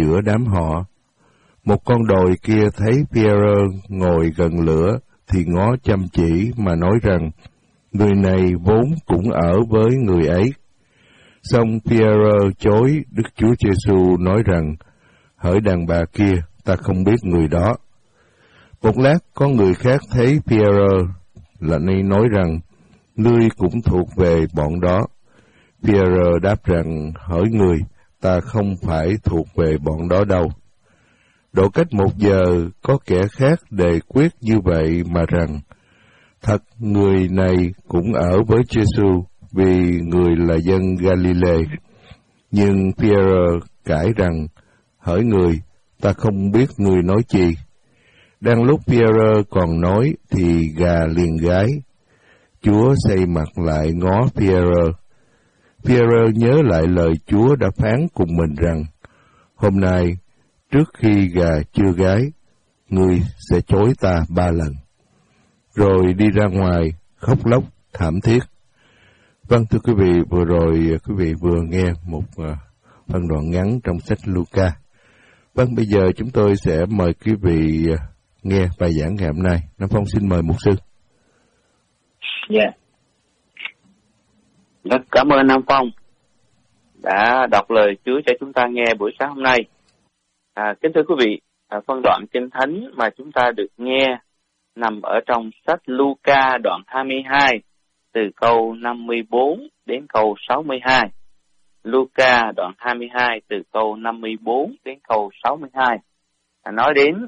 giữa đám họ. Một con đồi kia thấy Pierre ngồi gần lửa thì ngó chăm chỉ mà nói rằng người này vốn cũng ở với người ấy. Xong Pierre chối Đức Chúa Giêsu nói rằng hỡi đàn bà kia, ta không biết người đó. Một lát có người khác thấy Pierre là nay nói rằng ngươi cũng thuộc về bọn đó. Pierre đáp rằng hỡi người, ta không phải thuộc về bọn đó đâu. Độ cách 1 giờ có kẻ khác đề quyết như vậy mà rằng thật người này cũng ở với Giêsu vì người là dân Galilee. Nhưng Pierre cãi rằng hỡi người, ta không biết người nói chi. Đang lúc Pierre còn nói thì gà liền gáy. Chúa xây mặt lại ngó Pierre. Pierre nhớ lại lời Chúa đã phán cùng mình rằng hôm nay trước khi gà chưa gáy, ngươi sẽ chối ta 3 lần. Rồi đi ra ngoài khóc lóc thảm thiết. Vâng, thưa quý vị, vừa rồi quý vị vừa nghe một phân đoạn ngắn trong sách Luca. Vâng, bây giờ chúng tôi sẽ mời quý vị nghe bài giảng ngày hôm nay. Nam Phong xin mời mục sư. Dạ. Rất cảm ơn Nam Phong đã đọc lời Chúa cho chúng ta nghe buổi sáng hôm nay. Kính thưa quý vị, phân đoạn Kinh Thánh mà chúng ta được nghe nằm ở trong sách Luca đoạn 22 từ câu 54 đến câu 62. Luca đoạn 22 từ câu 54 đến câu 62. Nói đến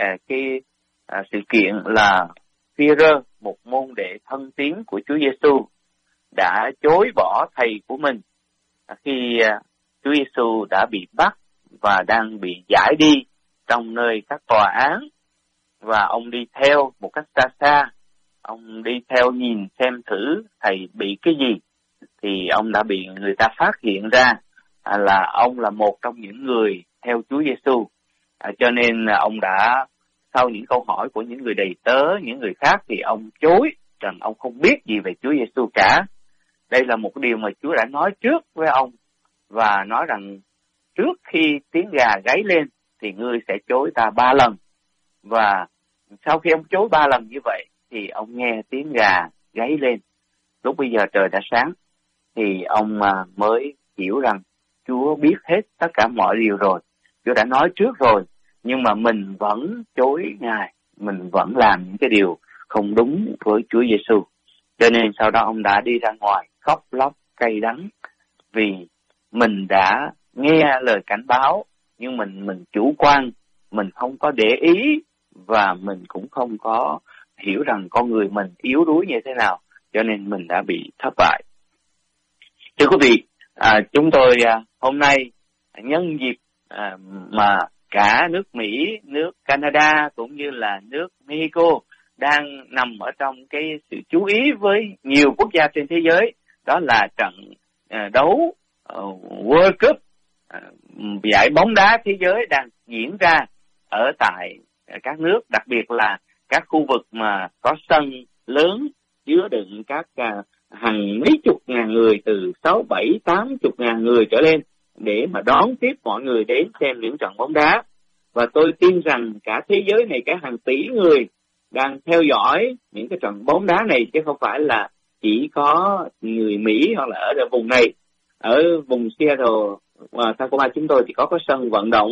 sự kiện là Phi-rơ, một môn đệ thân tín của Chúa Giêsu, đã chối bỏ thầy của mình khi Chúa Giêsu đã bị bắt và đang bị giải đi trong nơi các tòa án, và ông đi theo một cách xa xa. Ông đi theo nhìn xem thử thầy bị cái gì, thì ông đã bị người ta phát hiện ra là ông là một trong những người theo Chúa Giêsu. Cho nên ông đã, sau những câu hỏi của những người đầy tớ, những người khác, thì ông chối rằng ông không biết gì về Chúa Giêsu cả. Đây là một điều mà Chúa đã nói trước với ông, và nói rằng trước khi tiếng gà gáy lên thì ngươi sẽ chối ta 3 lần. Và sau khi ông chối 3 lần như vậy thì ông nghe tiếng gà gáy lên. Lúc bây giờ trời đã sáng thì ông mới hiểu rằng Chúa biết hết tất cả mọi điều rồi. Chúa đã nói trước rồi, nhưng mà mình vẫn chối Ngài, mình vẫn làm những cái điều không đúng với Chúa Giêsu. Cho nên sau đó ông đã đi ra ngoài khóc lóc cay đắng vì mình đã nghe lời cảnh báo, nhưng mình chủ quan, mình không có để ý, và mình cũng không có hiểu rằng con người mình yếu đuối như thế nào, cho nên mình đã bị thất bại. Thưa quý vị, chúng tôi hôm nay nhân dịp mà cả nước Mỹ, nước Canada cũng như là nước Mexico đang nằm ở trong cái sự chú ý với nhiều quốc gia trên thế giới, đó là trận đấu World Cup, giải bóng đá thế giới đang diễn ra ở tại các nước, đặc biệt là các khu vực mà có sân lớn chứa đựng các hàng mấy chục ngàn người, từ 6, 7, 80 ngàn người trở lên, để mà đón tiếp mọi người đến xem những trận bóng đá. Và tôi tin rằng cả thế giới này, cả hàng tỷ người đang theo dõi những cái trận bóng đá này, chứ không phải là chỉ có người Mỹ hoặc là ở vùng này. Ở vùng Seattle và Tacoma chúng tôi thì có cái sân vận động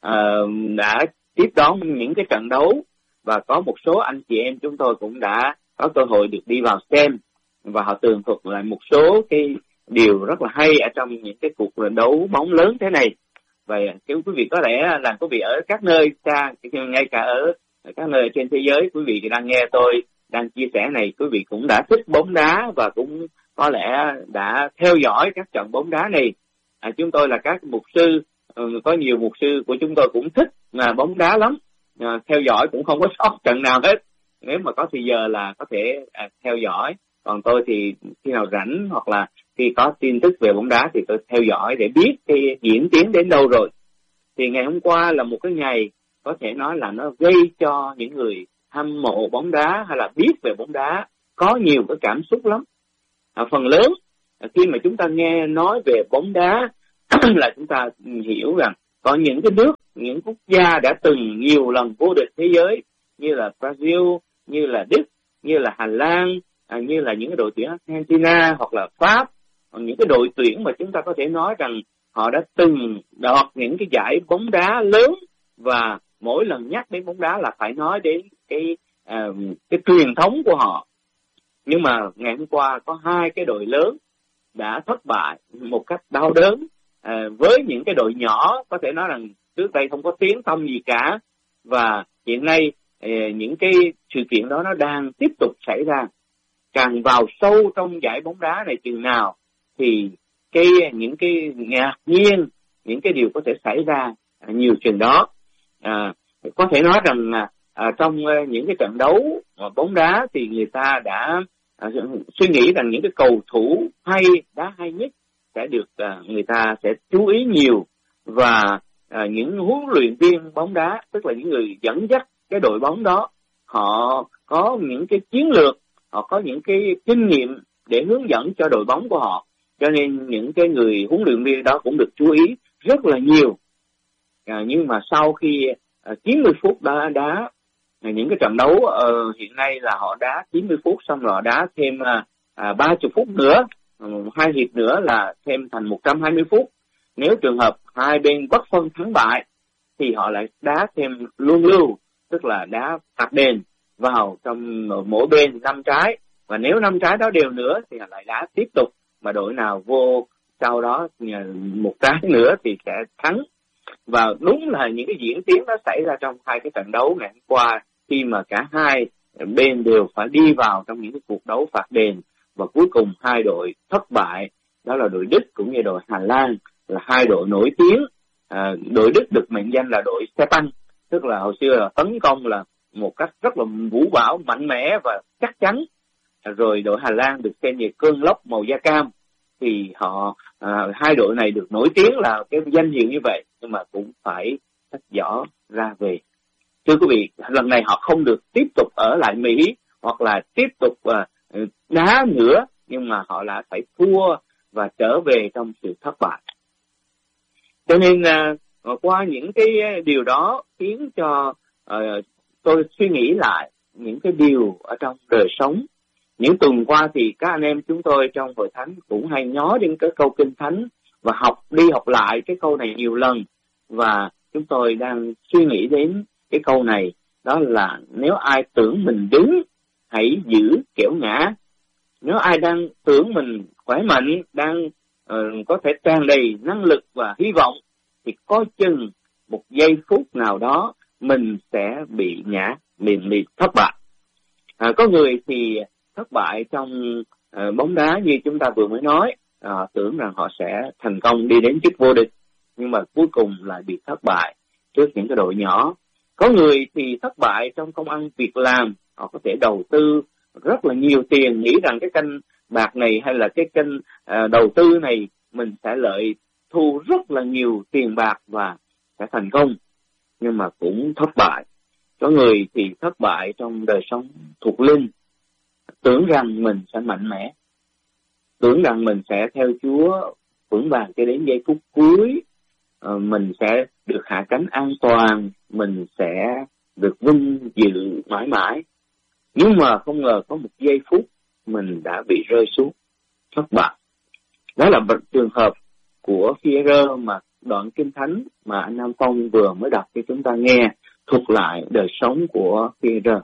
đã tiếp đón những cái trận đấu, và có một số anh chị em chúng tôi cũng đã có cơ hội được đi vào xem, và họ tường thuật lại một số cái điều rất là hay ở trong những cái cuộc đấu bóng lớn thế này. Và quý vị có lẽ là quý vị ở các nơi xa, ngay cả ở các nơi trên thế giới, quý vị đang nghe tôi đang chia sẻ này, quý vị cũng đã thích bóng đá và cũng có lẽ đã theo dõi các trận bóng đá này. Chúng tôi là các mục sư, có nhiều mục sư của chúng tôi cũng thích bóng đá lắm, theo dõi cũng không có sót trận nào hết. Nếu mà có thì giờ là có thể theo dõi. Còn tôi thì khi nào rảnh hoặc là khi có tin tức về bóng đá thì tôi theo dõi để biết cái diễn tiến đến đâu rồi. Thì ngày hôm qua là một cái ngày có thể nói là nó gây cho những người hâm mộ bóng đá hay là biết về bóng đá có nhiều cái cảm xúc lắm. Phần lớn khi mà chúng ta nghe nói về bóng đá là chúng ta hiểu rằng Còn những cái nước, những quốc gia đã từng nhiều lần vô địch thế giới như là Brazil, như là Đức, như là Hà Lan, như là những cái đội tuyển Argentina hoặc là Pháp, những cái đội tuyển mà chúng ta có thể nói rằng họ đã từng đoạt những cái giải bóng đá lớn, và mỗi lần nhắc đến bóng đá là phải nói đến cái truyền thống của họ. Nhưng mà ngày hôm qua có hai cái đội lớn đã thất bại một cách đau đớn với những cái đội nhỏ, có thể nói rằng trước đây không có tiếng tăm gì cả, và hiện nay những cái sự kiện đó nó đang tiếp tục xảy ra. Càng vào sâu trong giải bóng đá này chừng nào thì những cái ngạc nhiên, những cái điều có thể xảy ra nhiều chừng đó. Có thể nói rằng trong những cái trận đấu bóng đá thì người ta đã suy nghĩ rằng những cái cầu thủ đá hay nhất sẽ được người ta sẽ chú ý nhiều, và những huấn luyện viên bóng đá, tức là những người dẫn dắt cái đội bóng đó, họ có những cái chiến lược, họ có những cái kinh nghiệm để hướng dẫn cho đội bóng của họ, cho nên những cái người huấn luyện viên đó cũng được chú ý rất là nhiều. Nhưng mà sau khi 90 phút đá những cái trận đấu hiện nay là họ đá 90 phút xong rồi đá thêm 30 phút nữa, 2 hiệp nữa là thêm thành 120 phút. Nếu trường hợp hai bên bất phân thắng bại thì họ lại đá thêm luân lưu, tức là đá phạt đền vào trong mỗi bên 5 trái, và nếu 5 trái đó đều nữa thì họ lại đá tiếp tục, mà đội nào vô sau đó 1 trái nữa thì sẽ thắng. Và đúng là những cái diễn tiến đó xảy ra trong hai cái trận đấu ngày hôm qua, khi mà cả hai bên đều phải đi vào trong những cái cuộc đấu phạt đền, và cuối cùng hai đội thất bại, đó là đội Đức cũng như đội Hà Lan, là hai đội nổi tiếng. Đội Đức được mệnh danh là đội xe tăng, tức là hồi xưa là tấn công là một cách rất là vũ bão, mạnh mẽ và chắc chắn. Rồi đội Hà Lan được xem như cơn lốc màu da cam, thì hai đội này được nổi tiếng là cái danh hiệu như vậy, nhưng mà cũng phải xách giỏ ra về. Thưa quý vị, lần này họ không được tiếp tục ở lại Mỹ hoặc là tiếp tục đá nữa, nhưng mà họ đã phải thua và trở về trong sự thất bại. Cho nên qua những cái điều đó khiến cho tôi suy nghĩ lại những cái điều ở trong đời sống. Những tuần qua thì các anh em chúng tôi trong hội thánh cũng hay nói đến cái câu Kinh Thánh và học lại cái câu này nhiều lần, và chúng tôi đang suy nghĩ đến cái câu này, đó là nếu ai tưởng mình đứng, hãy giữ kẻo ngã. Nếu ai đang tưởng mình khỏe mạnh, đang có thể tràn đầy năng lực và hy vọng, thì có chừng một giây phút nào đó mình sẽ bị bị thất bại. Có người thì thất bại trong bóng đá như chúng ta vừa mới nói, tưởng rằng họ sẽ thành công đi đến chức vô địch, nhưng mà cuối cùng lại bị thất bại trước những cái đội nhỏ. Có người thì thất bại trong công ăn việc làm, họ có thể đầu tư rất là nhiều tiền, nghĩ rằng cái kênh bạc này hay là cái kênh đầu tư này mình sẽ thu rất là nhiều tiền bạc và sẽ thành công, nhưng mà cũng thất bại. Có người thì thất bại trong đời sống thuộc linh, tưởng rằng mình sẽ mạnh mẽ, tưởng rằng mình sẽ theo Chúa vững vàng cho đến giây phút cuối, mình sẽ được hạ cánh an toàn, mình sẽ được vinh dự mãi mãi. Nhưng mà không ngờ có một giây phút mình đã bị rơi xuống, thất bại. Đó là trường hợp của Phi-e-rơ mà đoạn Kinh Thánh mà anh Nam Phong vừa mới đọc cho chúng ta nghe, thuật lại đời sống của Phi-e-rơ.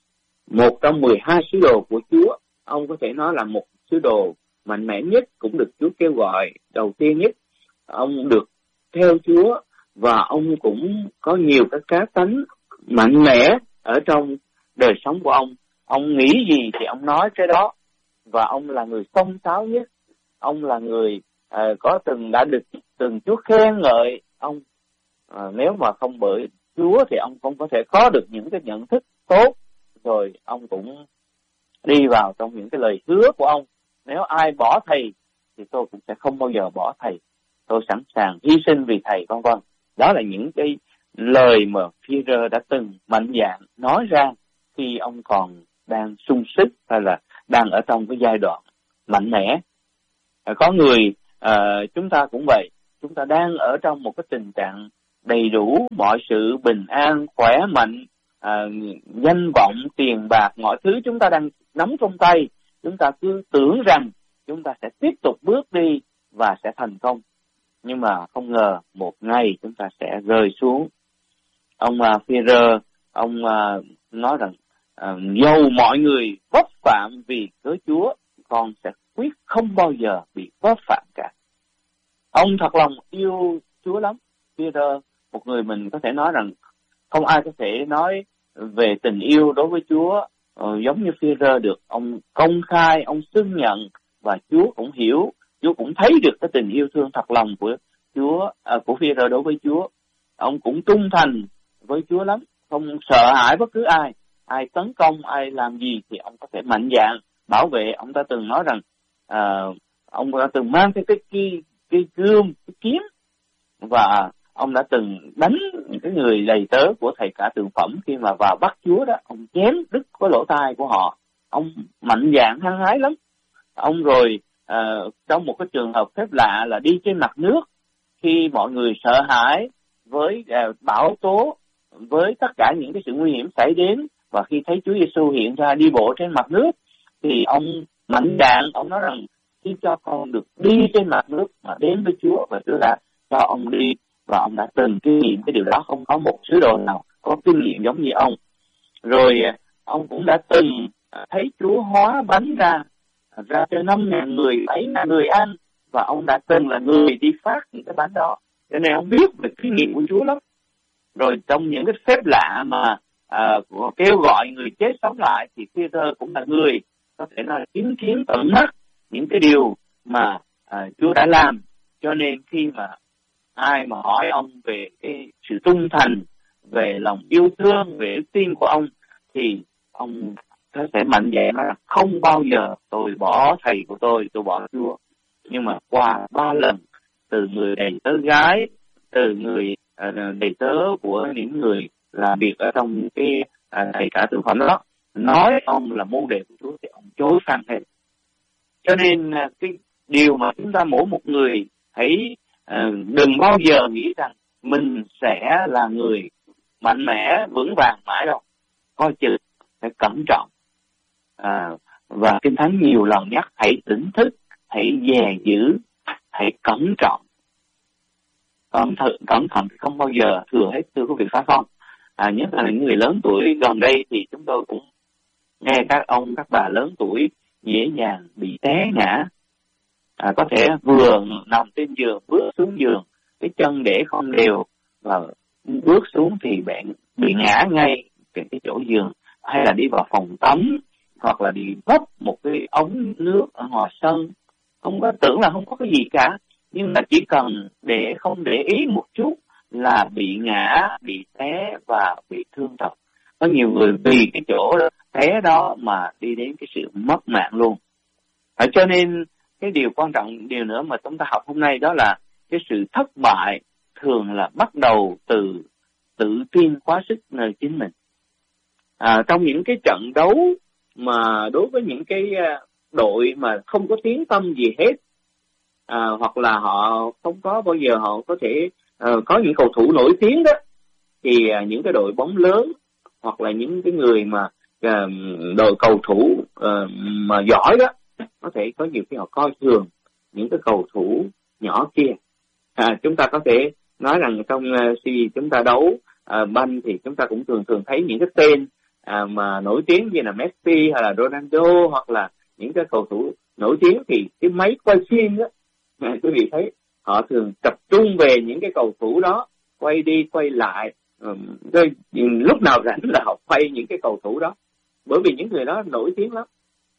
Một trong 12 sứ đồ của Chúa, ông có thể nói là một sứ đồ mạnh mẽ nhất, cũng được Chúa kêu gọi đầu tiên nhất. Ông được theo Chúa và ông cũng có nhiều các cá tánh mạnh mẽ ở trong đời sống của ông. Ông nghĩ gì thì ông nói cái đó, và ông là người xông xáo nhất. Ông là người đã được Chúa khen ngợi ông. Nếu mà không bởi Chúa thì ông không có thể có được những cái nhận thức tốt. Rồi ông cũng đi vào trong những cái lời hứa của ông. Nếu ai bỏ thầy thì tôi cũng sẽ không bao giờ bỏ thầy. Tôi sẵn sàng hy sinh vì thầy con. Đó là những cái lời mà Phi-e-rơ đã từng mạnh dạn nói ra khi ông còn đang sung sức hay là đang ở trong cái giai đoạn mạnh mẽ. Có người chúng ta cũng vậy, chúng ta đang ở trong một cái tình trạng đầy đủ mọi sự bình an, khỏe mạnh, danh vọng, tiền bạc, mọi thứ chúng ta đang nắm trong tay. Chúng ta cứ tưởng rằng chúng ta sẽ tiếp tục bước đi và sẽ thành công. Nhưng mà không ngờ một ngày chúng ta sẽ rơi xuống. Ông Phi-e-rơ, ông nói rằng dầu mọi người vấp phạm vì cớ Chúa, con sẽ quyết không bao giờ bị vấp phạm cả. Ông thật lòng yêu Chúa lắm. Phi-e-rơ, một người mình có thể nói rằng không ai có thể nói về tình yêu đối với Chúa giống như Phi-e-rơ được. Ông công khai, ông xưng nhận, và Chúa cũng hiểu, Chúa cũng thấy được cái tình yêu thương thật lòng của Chúa, của Phi-e-rơ đối với Chúa. Ông cũng trung thành với Chúa lắm, không sợ hãi bất cứ ai. Ai tấn công, ai làm gì thì ông có thể mạnh dạn bảo vệ. Ông đã từng nói rằng ông đã từng mang cái gươm, cái kiếm, và ông đã từng đánh những cái người đầy tớ của thầy cả tượng phẩm khi mà vào bắt Chúa đó. Ông chém đứt cái lỗ tai của họ. Ông mạnh dạn hăng hái lắm. Ông rồi trong một cái trường hợp phép lạ là đi trên mặt nước, khi mọi người sợ hãi với bão tố, với tất cả những cái sự nguy hiểm xảy đến, và khi thấy Chúa Giêsu hiện ra đi bộ trên mặt nước, thì ông mạnh dạn, ông nói rằng xin cho con được đi trên mặt nước mà đến với Chúa, và Chúa đã cho ông đi, và ông đã từng kinh nghiệm cái điều đó. Không có một sứ đồ nào có kinh nghiệm giống như ông. Rồi ông cũng đã từng thấy Chúa hóa bánh ra cho 5.000 người, 7.000 người ăn, và ông đã từng là người đi phát những cái bánh đó, cho nên ông biết về kinh nghiệm của Chúa lắm. Rồi trong những cái phép lạ mà kêu gọi người chết sống lại, thì Phi-e-rơ cũng là người có thể nói chứng kiến tận mắt những cái điều mà Chúa đã làm. Cho nên khi mà ai mà hỏi ông về cái sự trung thành, về lòng yêu thương, về đức tin của ông, thì ông có thể mạnh dạn nói là không bao giờ tôi bỏ thầy của tôi bỏ Chúa. Nhưng mà qua 3 lần, từ người đầy tớ gái, từ người đầy tớ của những người làm việc ở trong cái thầy cả tượng phẩm đó, nói ông là môn đệ của Chúa, thì ông chối phăng hết. Cho nên cái điều mà chúng ta mỗi một người hãy đừng bao giờ nghĩ rằng mình sẽ là người mạnh mẽ vững vàng mãi đâu. Coi chừng, phải cẩn trọng. Và Kinh Thánh nhiều lần nhắc hãy tỉnh thức, hãy dè giữ, hãy cẩn trọng. Cẩn thận không bao giờ thừa hết, thưa quý vị, phải không? Nhất là những người lớn tuổi. Gần đây thì chúng tôi cũng nghe các ông, các bà lớn tuổi dễ dàng bị té ngã. Có thể vừa nằm trên giường, bước xuống giường, cái chân để không đều, và bước xuống thì bạn bị ngã ngay cái chỗ giường, hay là đi vào phòng tắm, hoặc là bị vấp một cái ống nước ở ngoài sân. Không có tưởng là không có cái gì cả, nhưng mà chỉ cần không để ý một chút là bị ngã, bị té và bị thương tật. Có nhiều người vì cái chỗ đó, té đó mà đi đến cái sự mất mạng luôn. Cho nên cái điều quan trọng, điều nữa mà chúng ta học hôm nay, đó là cái sự thất bại thường là bắt đầu từ tự tin quá sức nơi chính mình. Trong những cái trận đấu mà đối với những cái đội mà không có tiếng tăm gì hết, hoặc là họ không có bao giờ họ có thể có những cầu thủ nổi tiếng đó, thì những cái đội bóng lớn hoặc là những cái người mà đội cầu thủ mà giỏi đó, có thể có nhiều khi họ coi thường những cái cầu thủ nhỏ kia. Chúng ta có thể nói rằng trong khi chúng ta đấu banh thì chúng ta cũng thường thấy những cái tên mà nổi tiếng như là Messi hay là Ronaldo, hoặc là những cái cầu thủ nổi tiếng, thì cái máy quay phim đó, quý vị thấy họ thường tập trung về những cái cầu thủ đó, quay đi quay lại, rồi lúc nào rảnh là họ quay những cái cầu thủ đó, bởi vì những người đó nổi tiếng lắm.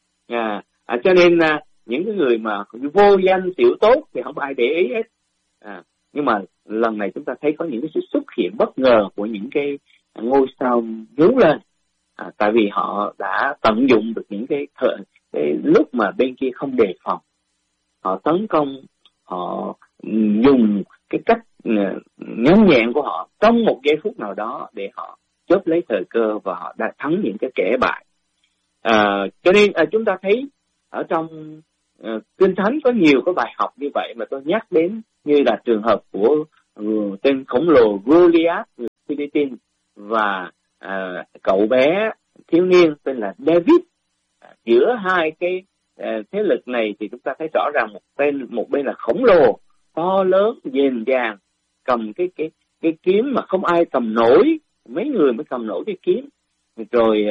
Cho nên những cái người mà vô danh xỉu tốt thì không ai để ý hết. Nhưng mà lần này chúng ta thấy có những cái sự xuất hiện bất ngờ của những cái ngôi sao nhú lên, tại vì họ đã tận dụng được những cái lúc mà bên kia không đề phòng, họ tấn công, họ dùng cái cách nhanh nhẹn của họ trong một giây phút nào đó để họ chớp lấy thời cơ, và họ đã thắng những cái kẻ bại. Cho nên chúng ta thấy ở trong Kinh Thánh có nhiều cái bài học như vậy mà tôi nhắc đến, như là trường hợp của tên khổng lồ Goliath người Philippines và cậu bé thiếu niên tên là David. Giữa hai cái thế lực này thì chúng ta thấy rõ ràng một bên là khổng lồ to lớn dền dàng, cầm cái kiếm mà không ai cầm nổi, mấy người mới cầm nổi cái kiếm, rồi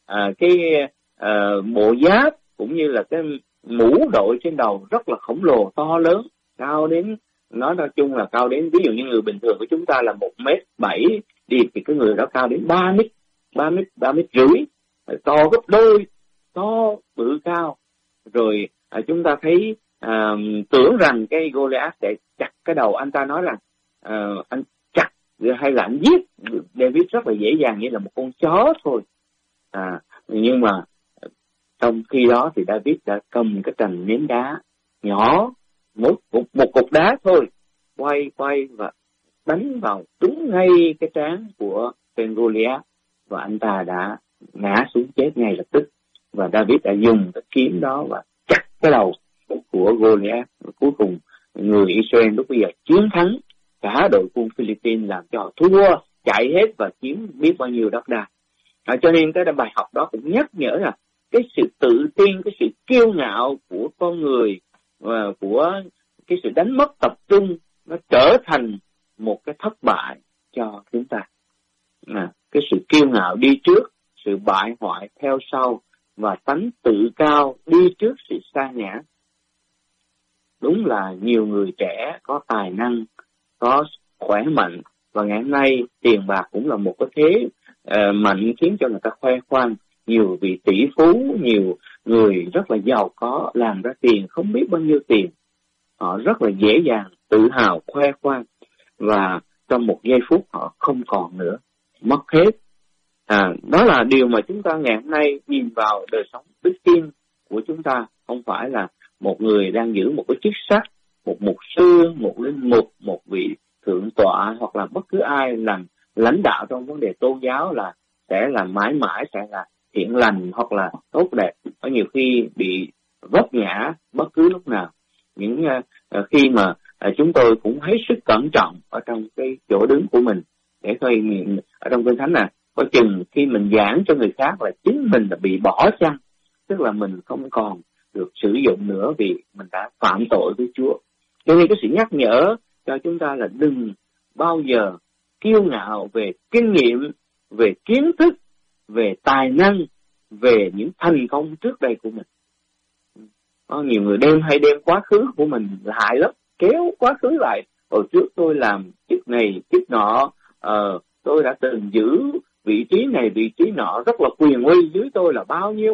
bộ giáp cũng như là cái mũ đội trên đầu rất là khổng lồ to lớn, cao đến, nói chung là cao đến, ví dụ như người bình thường của chúng ta là 1m7 đi thì cái người đó cao đến 3 mét rưỡi, to gấp đôi, to bự cao. Rồi chúng ta thấy tưởng rằng cái Goliath sẽ chặt cái đầu, anh ta nói rằng anh chặt hay là anh giết David rất là dễ dàng, như là một con chó thôi. Nhưng mà trong khi đó thì David đã cầm cái trành ném đá nhỏ, một cục đá thôi, quay và đánh vào đúng ngay cái trán của tên Goliath, và anh ta đã ngã xuống chết ngay lập tức. Và David đã dùng cái kiếm đó và chặt cái đầu của Goliath. Cuối cùng người Israel lúc bây giờ chiến thắng cả đội quân Philippines, làm cho họ thua, chạy hết và chiếm biết bao nhiêu đất đai. Cho nên cái bài học đó cũng nhắc nhở là cái sự tự tin, cái sự kiêu ngạo của con người và của cái sự đánh mất tập trung, nó trở thành một cái thất bại cho chúng ta. Cái sự kiêu ngạo đi trước, sự bại hoại theo sau, và tánh tự cao đi trước sự sa ngã. Đúng là nhiều người trẻ có tài năng, có khỏe mạnh, và ngày hôm nay tiền bạc cũng là một cái thế mạnh khiến cho người ta khoe khoang. Nhiều vị tỷ phú, nhiều người rất là giàu có, làm ra tiền không biết bao nhiêu tiền, họ rất là dễ dàng tự hào khoe khoang, và trong một giây phút họ không còn nữa, mất hết. Đó là điều mà chúng ta ngày hôm nay nhìn vào đời sống đức tin của chúng ta. Không phải là một người đang giữ một cái chức sắc, một mục sư, một linh mục, một vị thượng tọa, hoặc là bất cứ ai làm lãnh đạo trong vấn đề tôn giáo là sẽ là mãi mãi sẽ là thiện lành hoặc là tốt đẹp. Có nhiều khi bị vấp ngã bất cứ lúc nào. Những khi mà chúng tôi cũng hết sức cẩn trọng ở trong cái chỗ đứng của mình, để coi ở trong Kinh Thánh có chừng khi mình giảng cho người khác là chính mình là bị bỏ chăng, tức là mình không còn được sử dụng nữa vì mình đã phạm tội với Chúa. Cho nên cái sự nhắc nhở cho chúng ta là đừng bao giờ kiêu ngạo về kinh nghiệm, về kiến thức, về tài năng, về những thành công trước đây của mình. Có nhiều người hay đem quá khứ của mình hại lắm, kéo quá khứ lại. Hồi trước tôi làm chức này, chức nọ, tôi đã từng giữ vị trí này, vị trí nọ, rất là quyền uy, dưới tôi là bao nhiêu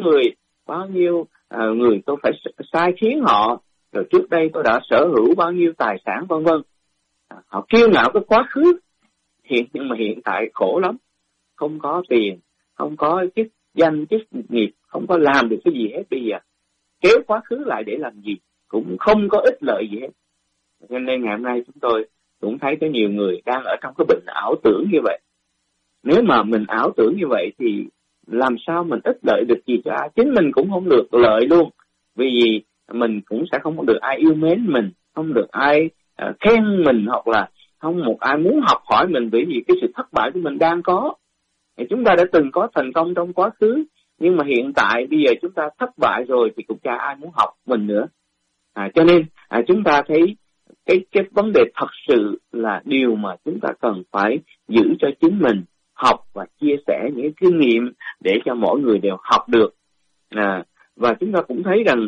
người tôi phải sai khiến họ, rồi trước đây tôi đã sở hữu bao nhiêu tài sản vân vân. Họ kiêu ngạo cái quá khứ, nhưng mà hiện tại khổ lắm, không có tiền, không có chức danh, chức nghiệp, không có làm được cái gì hết. Bây giờ kéo quá khứ lại để làm gì, cũng không có ích lợi gì hết. Cho nên ngày hôm nay chúng tôi cũng thấy có nhiều người đang ở trong cái bệnh ảo tưởng như vậy. Nếu mà mình ảo tưởng như vậy thì làm sao mình ích lợi được gì cho ai? Chính mình cũng không được lợi luôn, vì mình cũng sẽ không được ai yêu mến mình, không được ai khen mình, hoặc là không một ai muốn học hỏi mình, bởi vì cái sự thất bại của mình đang có. Thì chúng ta đã từng có thành công trong quá khứ, nhưng mà hiện tại bây giờ chúng ta thất bại rồi thì cũng chả ai muốn học mình nữa. Cho nên chúng ta thấy cái vấn đề thật sự là điều mà chúng ta cần phải giữ cho chính mình, học và chia sẻ những kinh nghiệm để cho mỗi người đều học được. Và chúng ta cũng thấy rằng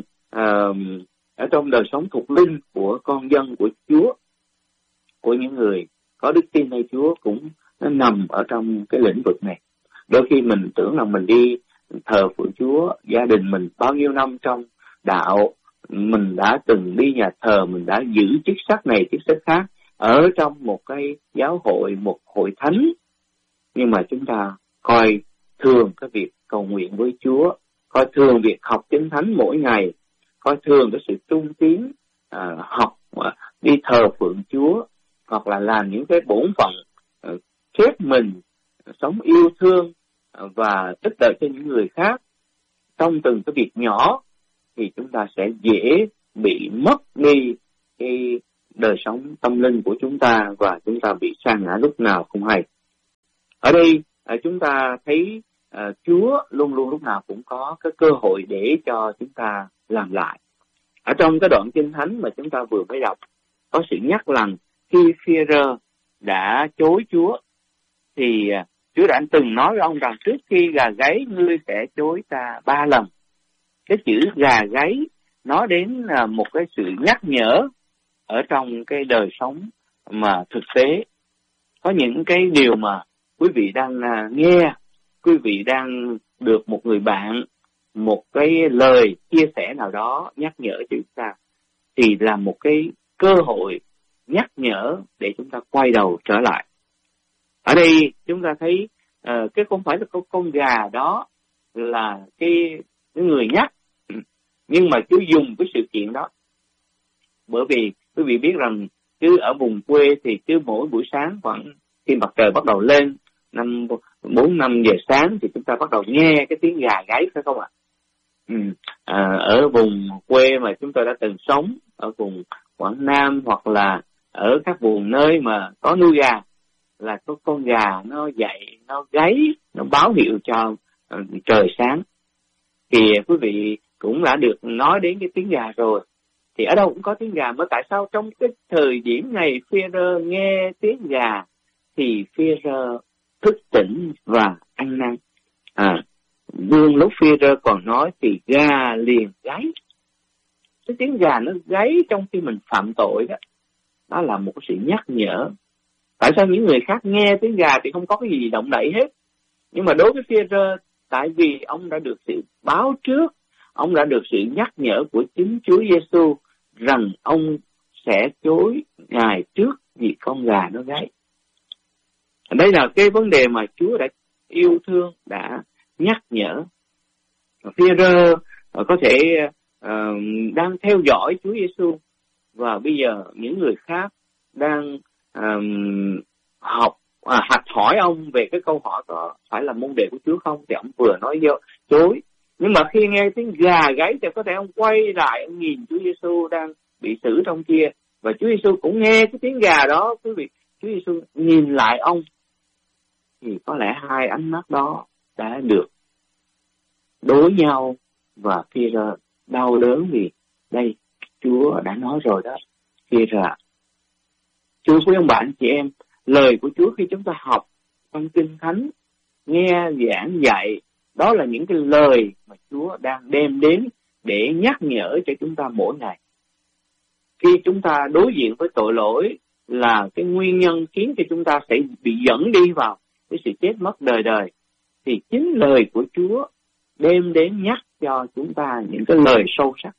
ở trong đời sống thuộc linh của con dân của Chúa, của những người có đức tin nơi Chúa, cũng nó nằm ở trong cái lĩnh vực này. Đôi khi mình tưởng là mình đi thờ phượng Chúa, gia đình mình bao nhiêu năm trong đạo, mình đã từng đi nhà thờ, mình đã giữ chức sắc này, chức sắc khác ở trong một cái giáo hội, một hội thánh, nhưng mà chúng ta coi thường cái việc cầu nguyện với Chúa, coi thường việc học Kinh Thánh mỗi ngày, coi thường cái sự trung tín học đi thờ phượng Chúa, hoặc là làm những cái bổn phận khép mình, sống yêu thương và ích lợi cho những người khác trong từng cái việc nhỏ, thì chúng ta sẽ dễ bị mất đi đời sống tâm linh của chúng ta và chúng ta bị sa ngã lúc nào không hay. Ở đây chúng ta thấy Chúa luôn luôn lúc nào cũng có cái cơ hội để cho chúng ta làm lại. Ở trong cái đoạn Kinh Thánh mà chúng ta vừa mới đọc, có sự nhắc rằng khi Phi-e-rơ đã chối Chúa, thì Chúa đã từng nói với ông rằng trước khi gà gáy ngươi sẽ chối ta 3 lần. Cái chữ gà gáy nói đến một cái sự nhắc nhở ở trong cái đời sống mà thực tế. Có những cái điều mà quý vị đang nghe, quý vị đang được một người bạn, một cái lời chia sẻ nào đó nhắc nhở cho chúng ta, thì là một cái cơ hội nhắc nhở để chúng ta quay đầu trở lại. Ở đây chúng ta thấy cái không phải là con gà đó là cái người nhắc, nhưng mà Chúa dùng cái sự kiện đó. Bởi vì quý vị biết rằng cứ ở vùng quê thì cứ mỗi buổi sáng khoảng khi mặt trời bắt đầu lên 4-5 giờ sáng thì chúng ta bắt đầu nghe cái tiếng gà gáy, phải không ạ? Ở vùng quê mà chúng tôi đã từng sống, ở vùng Quảng Nam hoặc là ở các vùng nơi mà có nuôi gà, là có con gà nó dậy, nó gáy, nó báo hiệu cho trời sáng. Thì quý vị cũng đã được nói đến cái tiếng gà rồi. Thì ở đâu cũng có tiếng gà, mà tại sao trong cái thời điểm này Phi-e-rơ nghe tiếng gà thì Phi-e-rơ thức tỉnh và ăn năn? Vương lúc Phi-e-rơ còn nói thì gà liền gáy. Cái tiếng gà nó gáy trong khi mình phạm tội đó, đó là một sự nhắc nhở. Tại sao những người khác nghe tiếng gà thì không có cái gì động đậy hết, nhưng mà đối với Phi-e-rơ, tại vì ông đã được sự báo trước, ông đã được sự nhắc nhở của chính Chúa Giêsu rằng ông sẽ chối Ngài trước vì con gà nó gáy. Đây là cái vấn đề mà Chúa đã yêu thương, đã nhắc nhở. Phi-e-rơ có thể đang theo dõi Chúa Giêsu, và bây giờ những người khác đang học hỏi ông về cái câu hỏi có phải là môn đệ của Chúa không, thì ông vừa nói chối. Nhưng mà khi nghe tiếng gà gáy thì có thể ông quay lại, ông nhìn Chúa Giêsu đang bị xử trong kia, và Chúa Giêsu cũng nghe cái tiếng gà đó. Quý vị, Chúa Giêsu nhìn lại ông, thì có lẽ hai ánh mắt đó đã được đối nhau, và Phi-e-rơ đau đớn vì đây Chúa đã nói rồi đó. Phi-e-rơ, Chúa quý ông bạn chị em, lời của Chúa khi chúng ta học trong Kinh Thánh, nghe giảng dạy, đó là những cái lời mà Chúa đang đem đến để nhắc nhở cho chúng ta mỗi ngày. Khi chúng ta đối diện với tội lỗi là cái nguyên nhân khiến cho chúng ta sẽ bị dẫn đi vào cái sự chết mất đời đời, thì chính lời của Chúa đem đến nhắc cho chúng ta những cái lời sâu sắc.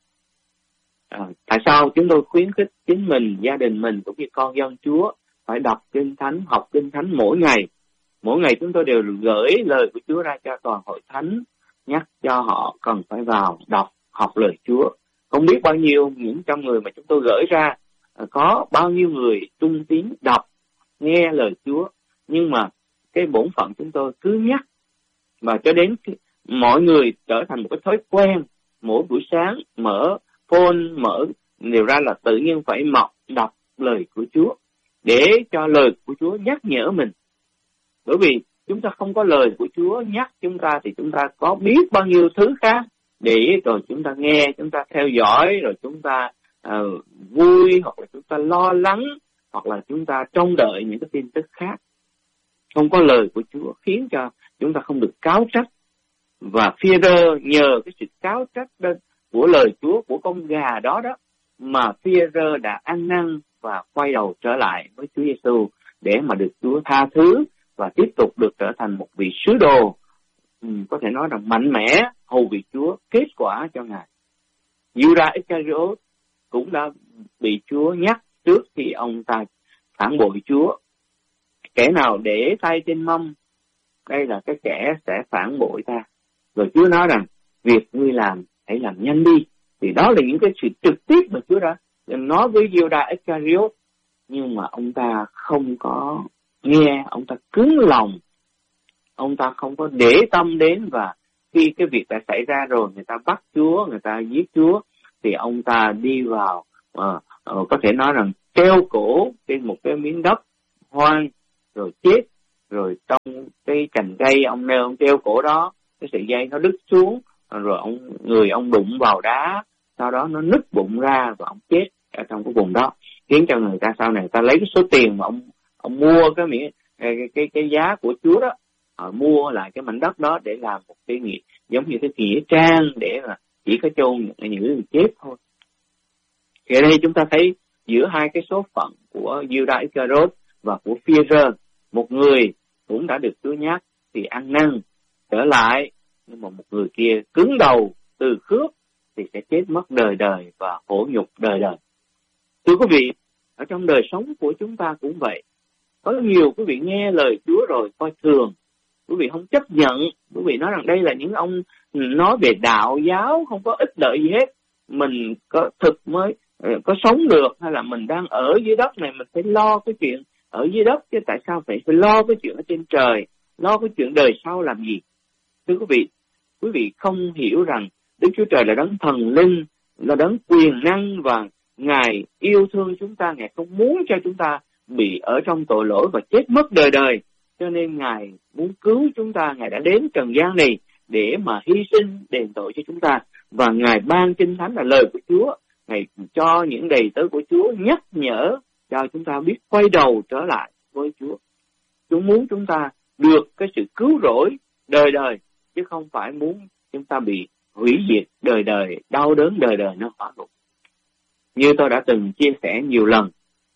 Tại sao chúng tôi khuyến khích chính mình, gia đình mình cũng như con dân Chúa phải đọc Kinh Thánh, học Kinh Thánh mỗi ngày. Mỗi ngày chúng tôi đều gửi lời của Chúa ra cho toàn hội thánh, nhắc cho họ cần phải vào đọc, học lời Chúa. Không biết bao nhiêu những trăm người mà chúng tôi gửi ra, có bao nhiêu người tung tín đọc, nghe lời Chúa, nhưng mà cái bổn phận chúng tôi cứ nhắc, và cho đến mọi người trở thành một cái thói quen, mỗi buổi sáng mở phone, mở điều ra là tự nhiên phải đọc lời của Chúa, để cho lời của Chúa nhắc nhở mình. Bởi vì chúng ta không có lời của Chúa nhắc chúng ta thì chúng ta có biết bao nhiêu thứ khác, để rồi chúng ta nghe, chúng ta theo dõi, rồi chúng ta vui, hoặc là chúng ta lo lắng, hoặc là chúng ta trông đợi những cái tin tức khác. Không có lời của Chúa khiến cho chúng ta không được cáo trách. Và Phi-e-rơ nhờ cái sự cáo trách của lời Chúa, của con gà đó mà Phi-e-rơ đã ăn năn và quay đầu trở lại với Chúa Giêsu để mà được Chúa tha thứ và tiếp tục được trở thành một vị sứ đồ, có thể nói là mạnh mẽ hầu việc Chúa, kết quả cho Ngài. Judas Iscariot cũng đã bị Chúa nhắc trước khi ông ta phản bội Chúa. Kẻ nào để tay trên mâm, đây là cái kẻ sẽ phản bội ta. Rồi Chúa nói rằng việc ngươi làm hãy làm nhanh đi. Thì đó là những cái sự trực tiếp mà Chúa đã nói với Judas Iscariot, nhưng mà ông ta không có nghe, ông ta cứng lòng, ông ta không có để tâm đến. Và khi cái việc đã xảy ra rồi, người ta bắt Chúa, người ta giết Chúa, thì ông ta đi vào có thể nói rằng treo cổ trên một cái miếng đất hoang, rồi chết, rồi trong cái cành cây ông nêu ông treo cổ đó, cái sợi dây nó đứt xuống, rồi người ông đụng vào đá, sau đó nó nứt bụng ra và ông chết ở trong cái vùng đó, khiến cho người ta sau này người ta lấy cái số tiền mà ông mua cái giá của Chúa đó, họ mua lại cái mảnh đất đó để làm một cái nghĩa, giống như cái nghĩa trang để mà chỉ có chôn những người chết thôi. Thì ở đây chúng ta thấy giữa hai cái số phận của Judas Iscariot và của Phi-e-rơ, một người cũng đã được Chúa nhắc thì ăn năn trở lại, nhưng mà một người kia cứng đầu từ khước thì sẽ chết mất đời đời và khổ nhục đời đời. Thưa quý vị, ở trong đời sống của chúng ta cũng vậy. Có nhiều quý vị nghe lời Chúa rồi coi thường, quý vị không chấp nhận, quý vị nói rằng đây là những ông nói về đạo giáo không có ích lợi gì hết, mình có thực mới có sống được, hay là mình đang ở dưới đất này mình phải lo cái chuyện ở dưới đất, chứ tại sao phải lo cái chuyện ở trên trời, lo cái chuyện đời sau làm gì? Thưa quý vị không hiểu rằng Đức Chúa Trời là đấng thần linh, là đấng quyền năng, và Ngài yêu thương chúng ta, Ngài không muốn cho chúng ta bị ở trong tội lỗi và chết mất đời đời. Cho nên Ngài muốn cứu chúng ta, Ngài đã đến trần gian này để mà hy sinh đền tội cho chúng ta. Và Ngài ban Kinh Thánh là lời của Chúa, Ngài cho những đầy tớ của Chúa nhắc nhở cho chúng ta biết quay đầu trở lại với Chúa. Chúa muốn chúng ta được cái sự cứu rỗi đời đời, chứ không phải muốn chúng ta bị hủy diệt đời đời, đau đớn đời đời nó hỏa ngục. Như tôi đã từng chia sẻ nhiều lần,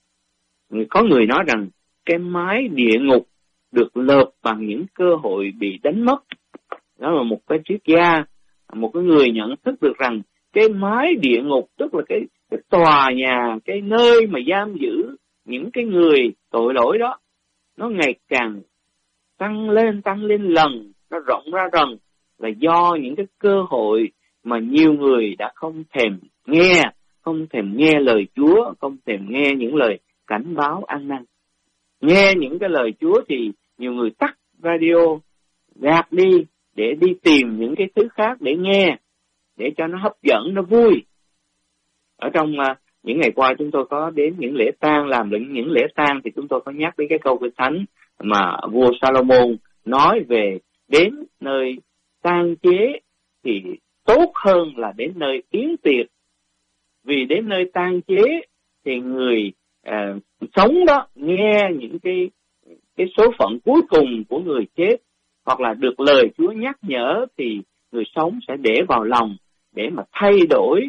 có người nói rằng cái mái địa ngục được lợp bằng những cơ hội bị đánh mất. Đó là một cái triết gia, một cái người nhận thức được rằng cái mái địa ngục tức là cái tòa nhà, cái nơi mà giam giữ những cái người tội lỗi đó, nó ngày càng tăng lên lần, nó rộng ra dần, là do những cái cơ hội mà nhiều người đã không thèm nghe lời Chúa, không thèm nghe những lời cảnh báo ăn năn. Nghe những cái lời Chúa thì nhiều người tắt radio, gạt đi để đi tìm những cái thứ khác để nghe, để cho nó hấp dẫn, nó vui. Ở trong những ngày qua chúng tôi có đến những lễ tang, làm những lễ tang thì chúng tôi có nhắc đến cái câu Kinh Thánh mà vua Salomon nói về đến nơi tang chế thì tốt hơn là đến nơi yến tiệc. Vì đến nơi tang chế thì người sống đó nghe những cái số phận cuối cùng của người chết, hoặc là được lời Chúa nhắc nhở, thì người sống sẽ để vào lòng để mà thay đổi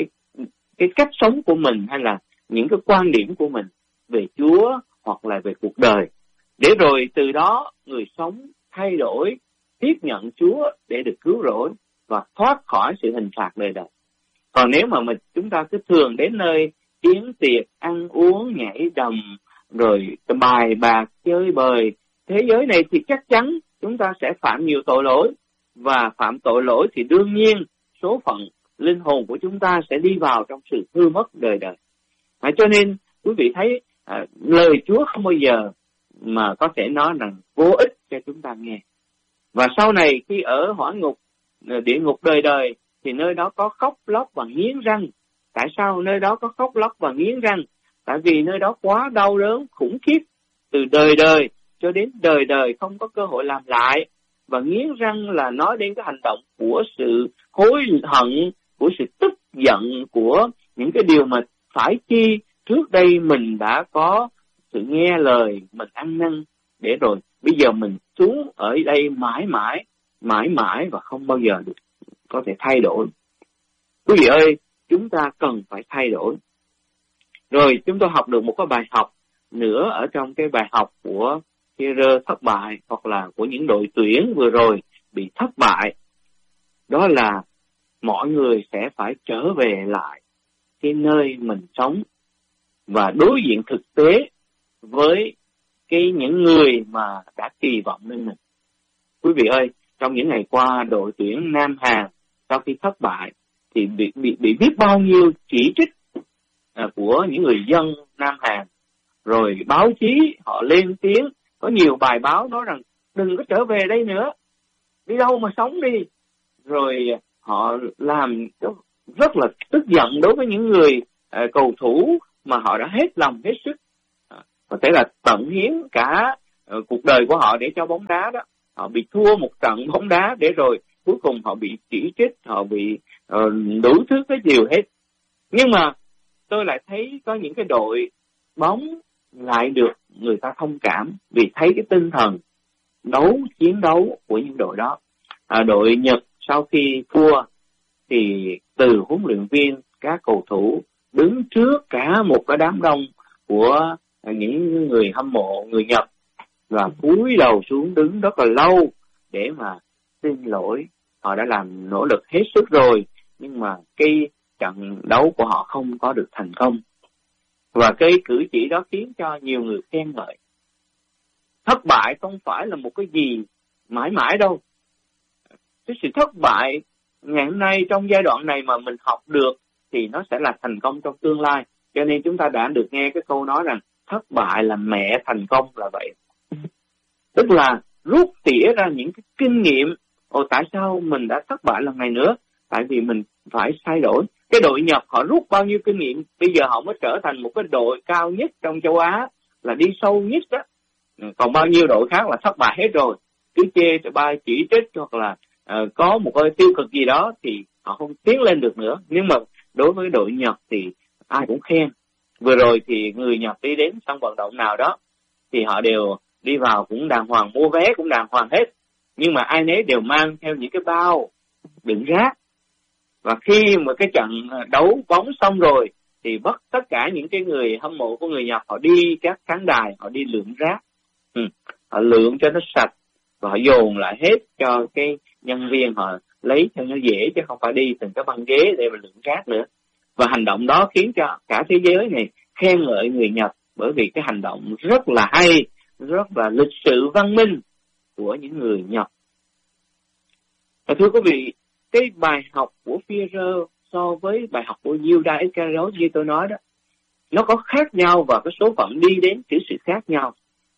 cái cách sống của mình, hay là những cái quan điểm của mình về Chúa hoặc là về cuộc đời, để rồi từ đó người sống thay đổi, tiếp nhận Chúa để được cứu rỗi và thoát khỏi sự hình phạt đời đời. Còn nếu mà chúng ta cứ thường đến nơi yến tiệc, ăn uống, nhảy đầm, rồi bài bạc, chơi bời thế giới này, thì chắc chắn chúng ta sẽ phạm nhiều tội lỗi, và phạm tội lỗi thì đương nhiên số phận linh hồn của chúng ta sẽ đi vào trong sự hư mất đời đời. Cho nên quý vị thấy lời Chúa không bao giờ mà có thể nói rằng vô ích cho chúng ta nghe. Và sau này khi ở hỏa ngục, địa ngục đời đời, thì nơi đó có khóc lóc và nghiến răng. Tại sao nơi đó có khóc lóc và nghiến răng? Tại vì nơi đó quá đau đớn khủng khiếp, từ đời đời cho đến đời đời không có cơ hội làm lại. Và nghiến răng là nói đến cái hành động của sự hối hận, của sự tức giận, của những cái điều mà phải chi trước đây mình đã có sự nghe lời, mình ăn năn, để rồi bây giờ mình xuống ở đây mãi mãi và không bao giờ được có thể thay đổi. Quý vị ơi, chúng ta cần phải thay đổi. Rồi chúng tôi học được một cái bài học nữa ở trong cái bài học của Phi-e-rơ thất bại, hoặc là của những đội tuyển vừa rồi bị thất bại. Đó là mọi người sẽ phải trở về lại cái nơi mình sống và đối diện thực tế với những người mà đã kỳ vọng lên mình. Quý vị ơi, trong những ngày qua, đội tuyển Nam Hàn sau khi thất bại thì bị biết bao nhiêu chỉ trích của những người dân Nam Hàn. Rồi báo chí họ lên tiếng, có nhiều bài báo nói rằng đừng có trở về đây nữa, đi đâu mà sống đi. Rồi họ làm rất là tức giận đối với những người cầu thủ mà họ đã hết lòng hết sức, có thể là tận hiến cả cuộc đời của họ để cho bóng đá đó. Họ bị thua một trận bóng đá để rồi cuối cùng họ bị chỉ trích, họ bị đủ thứ cái điều hết. Nhưng mà tôi lại thấy có những cái đội bóng lại được người ta thông cảm vì thấy cái tinh thần chiến đấu của những đội đó. Đội Nhật sau khi thua thì từ huấn luyện viên, các cầu thủ đứng trước cả một cái đám đông của những người hâm mộ người Nhật và cúi đầu xuống đứng rất là lâu để mà xin lỗi. Họ đã làm nỗ lực hết sức rồi, nhưng mà cái trận đấu của họ không có được thành công. Và cái cử chỉ đó khiến cho nhiều người khen ngợi. Thất bại không phải là một cái gì mãi mãi đâu. Cái sự thất bại ngày hôm nay trong giai đoạn này mà mình học được thì nó sẽ là thành công trong tương lai. Cho nên chúng ta đã được nghe cái câu nói rằng thất bại là mẹ thành công là vậy. Tức là rút tỉa ra những cái kinh nghiệm. Tại sao mình đã thất bại lần này nữa? Tại vì mình phải thay đổi. Cái đội Nhật họ rút bao nhiêu kinh nghiệm, bây giờ họ mới trở thành một cái đội cao nhất trong châu Á, là đi sâu nhất đó. Còn bao nhiêu đội khác là thất bại hết rồi, cứ chê chỉ trích hoặc là có một cái tiêu cực gì đó thì họ không tiến lên được nữa. Nhưng mà đối với đội Nhật thì ai cũng khen. Vừa rồi thì người Nhật đi đến sân vận động nào đó thì họ đều đi vào cũng đàng hoàng, mua vé cũng đàng hoàng hết, nhưng mà ai nấy đều mang theo những cái bao đựng rác. Và khi mà cái trận đấu bóng xong rồi thì tất cả những cái người hâm mộ của người Nhật họ đi các khán đài, họ đi lượm rác. Họ lượm cho nó sạch và họ dồn lại hết cho cái nhân viên họ lấy cho nó dễ, chứ không phải đi từng cái băng ghế để mà lượm rác nữa. Và hành động đó khiến cho cả thế giới này khen ngợi người Nhật, bởi vì cái hành động rất là hay, rất là lịch sự văn minh của những người Nhật. Và thưa quý vị, cái bài học của Führer so với bài học của Judas Iscariot như tôi nói đó, nó có khác nhau và cái số phận đi đến chữ sự khác nhau.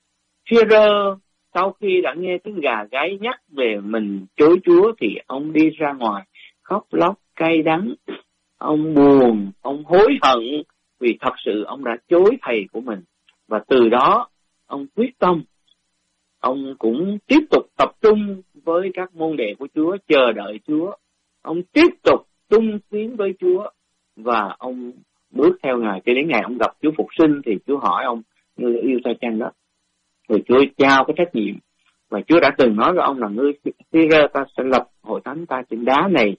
Führer sau khi đã nghe tiếng gà gáy nhắc về mình chối Chúa thì ông đi ra ngoài khóc lóc cay đắng, ông buồn, ông hối hận vì thật sự ông đã chối thầy của mình. Và từ đó ông quyết tâm, ông cũng tiếp tục tập trung với các môn đệ của Chúa, chờ đợi Chúa. Ông tiếp tục tung tiến với Chúa và ông bước theo Ngài cho đến ngày ông gặp Chúa Phục sinh thì Chúa hỏi ông ngươi yêu ta chăng đó. Rồi Chúa trao cái trách nhiệm. Và Chúa đã từng nói với ông là ngươi Führer, ta sẽ lập hội thánh ta trên đá này.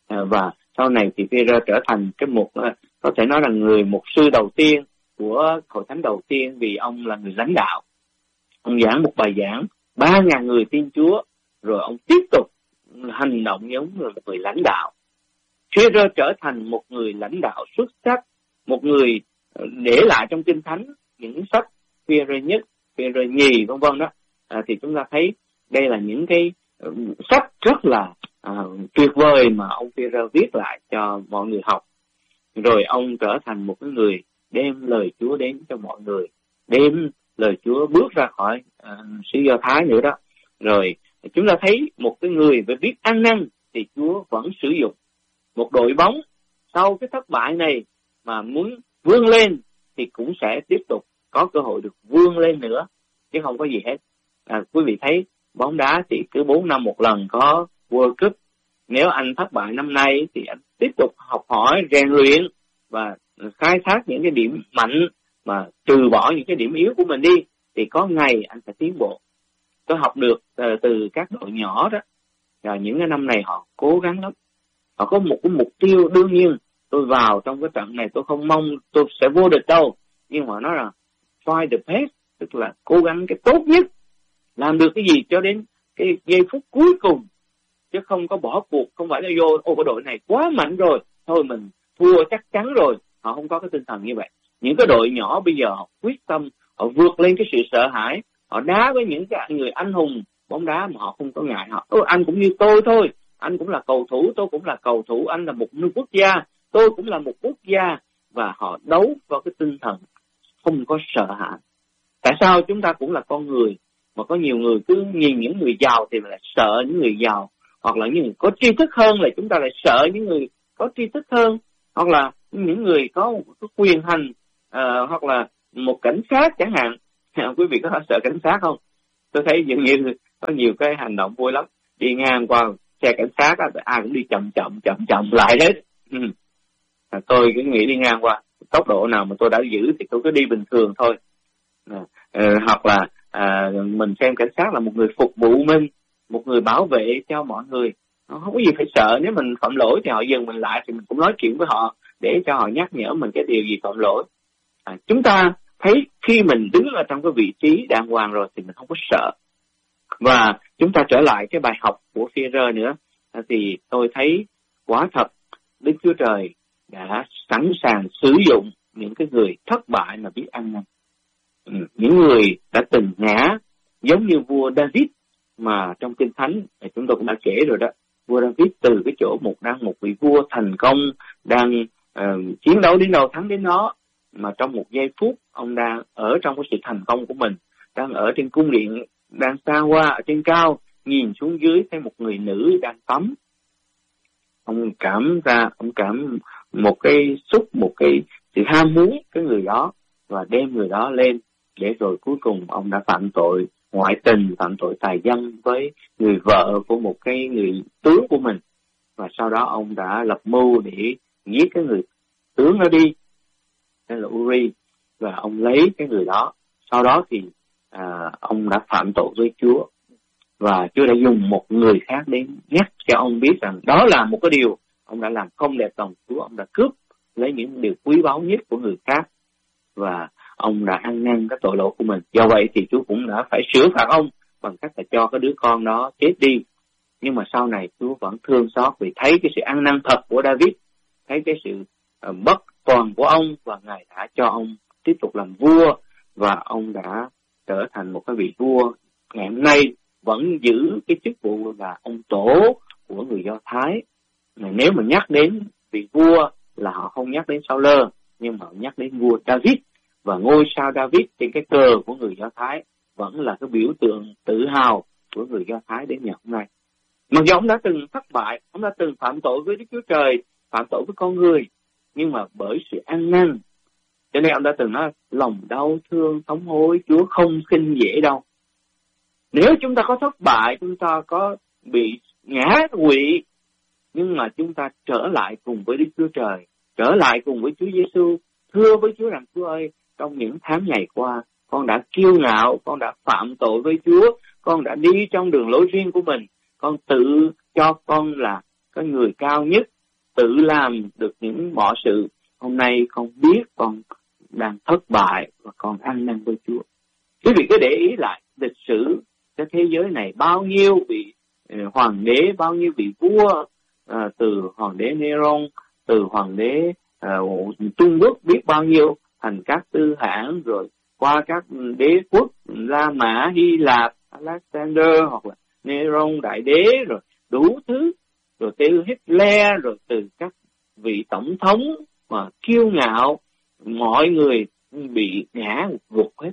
Và sau này thì Führer trở thành cái một, có thể nói là người mục sư đầu tiên của hội thánh đầu tiên, vì ông là người lãnh đạo. Ông giảng một bài giảng 3.000 người tin Chúa, rồi ông tiếp tục hành động giống như một người lãnh đạo. Führer trở thành một người lãnh đạo xuất sắc, một người để lại trong Kinh Thánh những sách Führer nhất, Führer nhì vân vân đó. Thì chúng ta thấy đây là những cái sách rất là tuyệt vời mà ông Führer viết lại cho mọi người học. Rồi ông trở thành một cái người đem lời Chúa đến cho mọi người, đem lời Chúa bước ra khỏi xứ Do Thái nữa đó. Rồi chúng ta thấy một cái người phải biết ăn năn thì Chúa vẫn sử dụng. Một đội bóng sau cái thất bại này mà muốn vươn lên thì cũng sẽ tiếp tục có cơ hội được vươn lên nữa, chứ không có gì hết. Quý vị thấy bóng đá thì cứ 4 năm một lần có World Cup. Nếu anh thất bại năm nay thì anh tiếp tục học hỏi, rèn luyện và khai thác những cái điểm mạnh mà trừ bỏ những cái điểm yếu của mình đi, thì có ngày anh sẽ tiến bộ. Tôi học được từ các đội nhỏ đó, và những cái năm này họ cố gắng lắm. Họ có một cái mục tiêu, đương nhiên tôi vào trong cái trận này tôi không mong tôi sẽ vô địch đâu, nhưng mà nó là try the best, tức là cố gắng cái tốt nhất, làm được cái gì cho đến cái giây phút cuối cùng, chứ không có bỏ cuộc. Không phải là vô cái đội này quá mạnh rồi thôi mình thua chắc chắn rồi. Họ không có cái tinh thần như vậy. Những cái đội nhỏ bây giờ họ quyết tâm, họ vượt lên cái sự sợ hãi, họ đá với những cái người anh hùng bóng đá mà họ không có ngại. Họ anh cũng như tôi thôi, anh cũng là cầu thủ, tôi cũng là cầu thủ, anh là một quốc gia, tôi cũng là một quốc gia. Và họ đấu vào cái tinh thần không có sợ hãi. Tại sao chúng ta cũng là con người, mà có nhiều người cứ nhìn những người giàu thì lại sợ những người giàu, hoặc là những người có tri thức hơn là chúng ta lại sợ những người có tri thức hơn, hoặc là những người có một cái quyền hành hoặc là một cảnh sát chẳng hạn. Quý vị có sợ cảnh sát không? Tôi thấy dường như có nhiều cái hành động vui lắm. Đi ngang qua xe cảnh sát ai cũng đi chậm lại hết. Tôi cứ nghĩ đi ngang qua tốc độ nào mà tôi đã giữ thì tôi cứ đi bình thường thôi. Hoặc là mình xem cảnh sát là một người phục vụ mình, một người bảo vệ cho mọi người. Nó không có gì phải sợ. Nếu mình phạm lỗi thì họ dừng mình lại, thì mình cũng nói chuyện với họ để cho họ nhắc nhở mình cái điều gì phạm lỗi. Chúng ta thấy khi mình đứng ở trong cái vị trí đàng hoàng rồi thì mình không có sợ. Và chúng ta trở lại cái bài học của Phi-e-rơ nữa, thì tôi thấy quả thật Đức Chúa Trời đã sẵn sàng sử dụng những cái người thất bại mà biết ăn năn. Những người đã từng ngã, giống như vua David mà trong Kinh Thánh chúng tôi cũng đã kể rồi đó. Vua David từ cái chỗ một vị vua thành công, đang chiến đấu đến đâu thắng đến đó, mà trong một giây phút ông đang ở trong cái sự thành công của mình, đang ở trên cung điện, đang xa hoa ở trên cao, nhìn xuống dưới thấy một người nữ đang tắm. Ông cảm một cái sự ham muốn cái người đó, và đem người đó lên, để rồi cuối cùng ông đã phạm tội ngoại tình, phạm tội tà dâm với người vợ của một cái người tướng của mình. Và sau đó ông đã lập mưu để giết cái người tướng đó đi, tên là Uri, và ông lấy cái người đó. Sau đó thì ông đã phạm tội với Chúa, và Chúa đã dùng một người khác đến nhắc cho ông biết rằng đó là một cái điều ông đã làm không đẹp lòng Chúa. Ông đã cướp lấy những điều quý báu nhất của người khác, và ông đã ăn năn cái tội lỗi của mình. Do vậy thì Chúa cũng đã phải sửa phạt ông bằng cách là cho cái đứa con đó chết đi. Nhưng mà sau này Chúa vẫn thương xót vì thấy cái sự ăn năn thật của David, thấy cái sự bất toàn của ông, và Ngài đã cho ông tiếp tục làm vua, và ông đã trở thành một cái vị vua. Ngày hôm nay vẫn giữ cái chức vụ là ông tổ của người Do Thái. Nếu mà nhắc đến vị vua là họ không nhắc đến Saul, nhưng mà họ nhắc đến vua David, và ngôi sao David trên cái cờ của người Do Thái vẫn là cái biểu tượng tự hào của người Do Thái đến ngày hôm nay. Mặc dù ông đã từng thất bại, ông đã từng phạm tội với Đức Chúa Trời, phạm tội với con người, nhưng mà bởi sự ăn năn, cho nên ông đã từng nói lòng đau thương thống hối, Chúa không khinh dễ đâu. Nếu chúng ta có thất bại, chúng ta có bị ngã quỵ, nhưng mà chúng ta trở lại cùng với Đức Chúa Trời, trở lại cùng với Chúa Giêsu, thưa với Chúa rằng Chúa ơi, trong những tháng ngày qua, con đã kiêu ngạo, con đã phạm tội với Chúa, con đã đi trong đường lối riêng của mình, con tự cho con là cái người cao nhất, tự làm được những mọi sự. Hôm nay con biết con đang thất bại và con ăn năn với Chúa. Quý vị cứ để ý lại lịch sử cái thế giới này, bao nhiêu vị hoàng đế, bao nhiêu vị vua, từ hoàng đế Neron, từ hoàng đế Trung Quốc biết bao nhiêu, thành các tư hãn, rồi qua các đế quốc La Mã, Hy Lạp, Alexander, hoặc là Neron đại đế, rồi đủ thứ, rồi từ Hitler, rồi từ các vị tổng thống mà kiêu ngạo, mọi người bị ngã gục hết.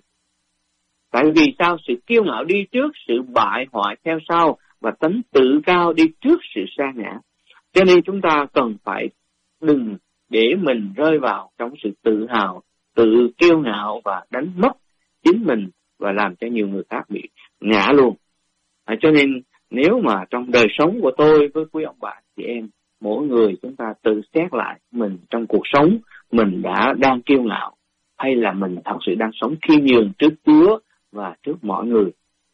Tại vì sao? Sự kiêu ngạo đi trước, sự bại hoại theo sau, và tánh tự cao đi trước sự sa ngã. Cho nên chúng ta cần phải đừng để mình rơi vào trong sự tự hào, tự kiêu ngạo và đánh mất chính mình, và làm cho nhiều người khác bị ngã luôn. Cho nên nếu mà trong đời sống của tôi với quý ông bà chị em, mỗi người chúng ta tự xét lại mình trong cuộc sống, mình đang kiêu ngạo, hay là mình thật sự đang sống khiêm nhường trước Chúa và trước mọi người.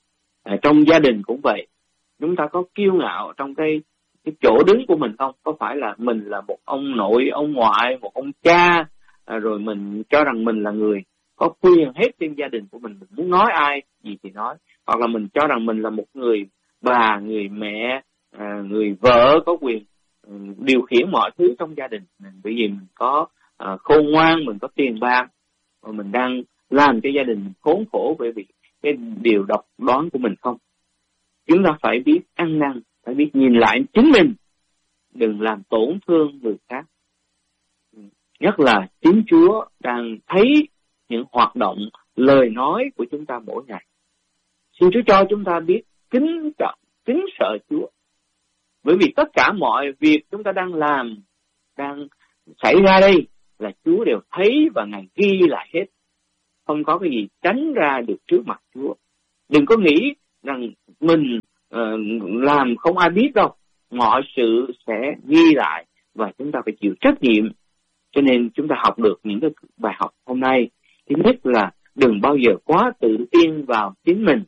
Trong gia đình cũng vậy, chúng ta có kiêu ngạo trong cái chỗ đứng của mình không? Có phải là mình là một ông nội, ông ngoại, một ông cha, rồi mình cho rằng mình là người có quyền hết trên gia đình của mình muốn nói ai gì thì nói, hoặc là mình cho rằng mình là một người bà, người mẹ, người vợ có quyền điều khiển mọi thứ trong gia đình mình, bởi vì mình có khôn ngoan, mình có tiền bạc, và mình đang làm cho gia đình khốn khổ bởi vì cái điều độc đoán của mình không. Chúng ta phải biết ăn năn, phải biết nhìn lại chính mình, đừng làm tổn thương người khác. Nhất là chính Chúa đang thấy những hoạt động, lời nói của chúng ta mỗi ngày. Xin Chúa cho chúng ta biết kính trọng, kính sợ Chúa. Bởi vì tất cả mọi việc chúng ta đang làm, đang xảy ra đây là Chúa đều thấy và Ngài ghi lại hết. Không có cái gì tránh ra được trước mặt Chúa. Đừng có nghĩ rằng mình làm không ai biết đâu. Mọi sự sẽ ghi lại và chúng ta phải chịu trách nhiệm. Cho nên chúng ta học được những cái bài học hôm nay. Thứ nhất là đừng bao giờ quá tự tin vào chính mình.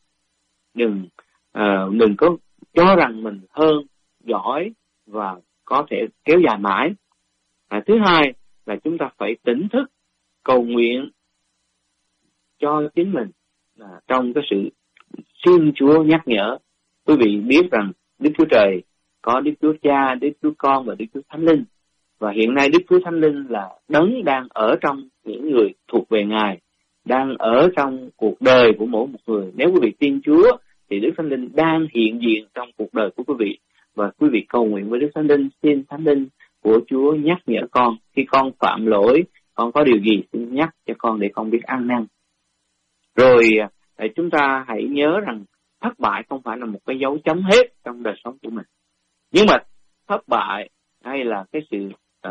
Đừng có cho rằng mình hơn, giỏi và có thể kéo dài mãi. Thứ hai là chúng ta phải tỉnh thức cầu nguyện cho chính mình trong cái sự xin Chúa nhắc nhở. Quý vị biết rằng Đức Chúa Trời có Đức Chúa Cha, Đức Chúa Con và Đức Chúa Thánh Linh. Và hiện nay Đức Chúa Thánh Linh là đấng đang ở trong những người thuộc về Ngài, đang ở trong cuộc đời của mỗi một người. Nếu quý vị tin Chúa thì Đức Thánh Linh đang hiện diện trong cuộc đời của quý vị. Và quý vị cầu nguyện với Đức Thánh Linh, xin Thánh Linh của Chúa nhắc nhở con. Khi con phạm lỗi, con có điều gì xin nhắc cho con để con biết ăn năn. Rồi chúng ta hãy nhớ rằng thất bại không phải là một cái dấu chấm hết trong đời sống của mình. Nhưng mà thất bại hay là cái sự